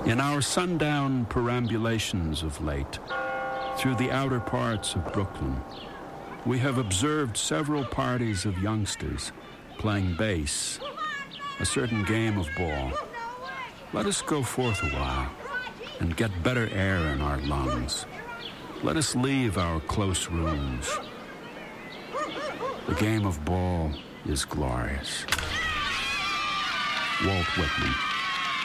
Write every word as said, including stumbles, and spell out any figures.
In our sundown perambulations of late, through the outer parts of Brooklyn, we have observed several parties of youngsters playing base, a certain game of ball. Let us go forth a while and get better air in our lungs. Let us leave our close rooms. The game of ball is glorious. Walt Whitman.